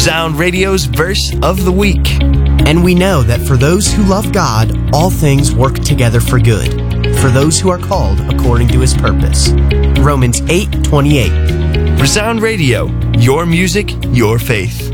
Resound Radio's Verse of the Week. And we know that for those who love God, all things work together for good, for those who are called according to His purpose. Romans 8:28. Resound Radio, your music, your faith.